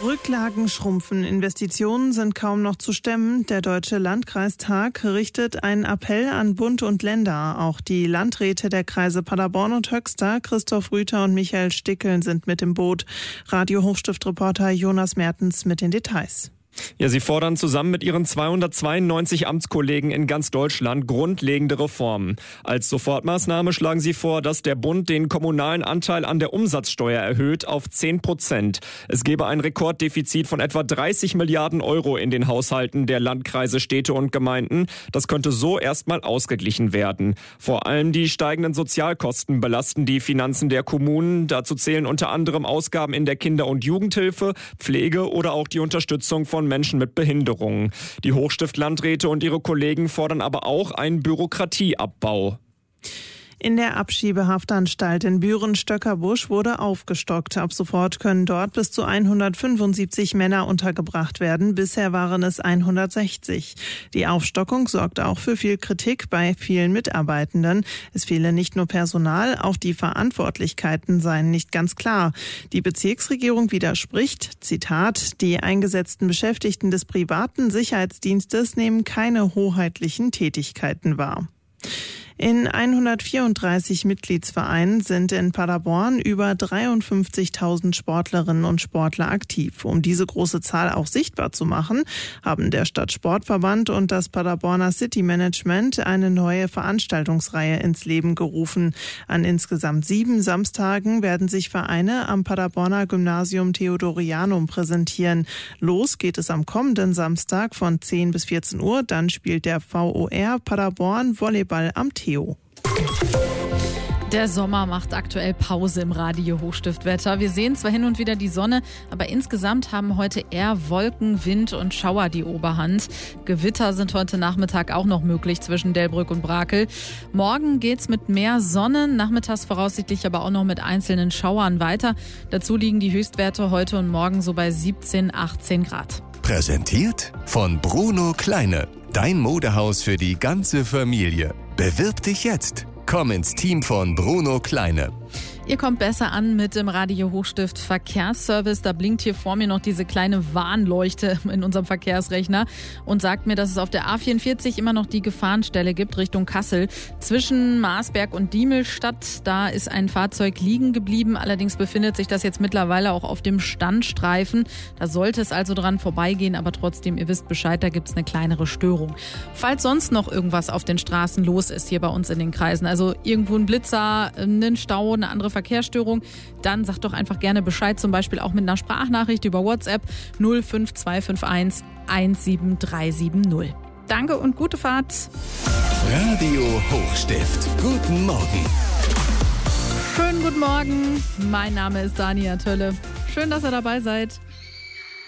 Rücklagen schrumpfen, Investitionen sind kaum noch zu stemmen. Der Deutsche Landkreistag richtet einen Appell an Bund und Länder. Auch die Landräte der Kreise Paderborn und Höxter, Christoph Rüther und Michael Stickeln, sind mit im Boot. Radio-Hochstift-Reporter Jonas Mertens mit den Details. Ja, sie fordern zusammen mit ihren 292 Amtskollegen in ganz Deutschland grundlegende Reformen. Als Sofortmaßnahme schlagen sie vor, dass der Bund den kommunalen Anteil an der Umsatzsteuer erhöht auf 10%. Es gebe ein Rekorddefizit von etwa 30 Milliarden Euro in den Haushalten der Landkreise, Städte und Gemeinden. Das könnte so erstmal ausgeglichen werden. Vor allem die steigenden Sozialkosten belasten die Finanzen der Kommunen. Dazu zählen unter anderem Ausgaben in der Kinder- und Jugendhilfe, Pflege oder auch die Unterstützung von Menschen mit Behinderungen. Die Hochstift-Landräte und ihre Kollegen fordern aber auch einen Bürokratieabbau. In der Abschiebehaftanstalt in Büren-Stöckerbusch wurde aufgestockt. Ab sofort können dort bis zu 175 Männer untergebracht werden. Bisher waren es 160. Die Aufstockung sorgt auch für viel Kritik bei vielen Mitarbeitenden. Es fehle nicht nur Personal, auch die Verantwortlichkeiten seien nicht ganz klar. Die Bezirksregierung widerspricht, Zitat, die eingesetzten Beschäftigten des privaten Sicherheitsdienstes nehmen keine hoheitlichen Tätigkeiten wahr. In 134 Mitgliedsvereinen sind in Paderborn über 53.000 Sportlerinnen und Sportler aktiv. Um diese große Zahl auch sichtbar zu machen, haben der Stadtsportverband und das Paderborner City Management eine neue Veranstaltungsreihe ins Leben gerufen. An insgesamt 7 Samstagen werden sich Vereine am Paderborner Gymnasium Theodorianum präsentieren. Los geht es am kommenden Samstag von 10 bis 14 Uhr. Dann spielt der VOR Paderborn Volleyball am Theo. Der Sommer macht aktuell Pause im Radio-Hochstiftwetter. Wir sehen zwar hin und wieder die Sonne, aber insgesamt haben heute eher Wolken, Wind und Schauer die Oberhand. Gewitter sind heute Nachmittag auch noch möglich zwischen Delbrück und Brakel. Morgen geht's mit mehr Sonne, nachmittags voraussichtlich aber auch noch mit einzelnen Schauern weiter. Dazu liegen die Höchstwerte heute und morgen so bei 17, 18 Grad. Präsentiert von Bruno Kleine. Dein Modehaus für die ganze Familie. Bewirb dich jetzt. Komm ins Team von Bruno Kleine. Ihr kommt besser an mit dem Radio Hochstift Verkehrsservice. Da blinkt hier vor mir noch diese kleine Warnleuchte in unserem Verkehrsrechner und sagt mir, dass es auf der A44 immer noch die Gefahrenstelle gibt Richtung Kassel. Zwischen Marsberg und Diemelstadt, da ist ein Fahrzeug liegen geblieben. Allerdings befindet sich das jetzt mittlerweile auch auf dem Standstreifen. Da sollte es also dran vorbeigehen, aber trotzdem, ihr wisst Bescheid, da gibt es eine kleinere Störung. Falls sonst noch irgendwas auf den Straßen los ist hier bei uns in den Kreisen, also irgendwo ein Blitzer, einen Stau, eine andere Verkehrsstörung, dann sagt doch einfach gerne Bescheid, zum Beispiel auch mit einer Sprachnachricht über WhatsApp 05251 17370. Danke und gute Fahrt. Radio Hochstift. Guten Morgen. Schönen guten Morgen. Mein Name ist Dania Tölle. Schön, dass ihr dabei seid.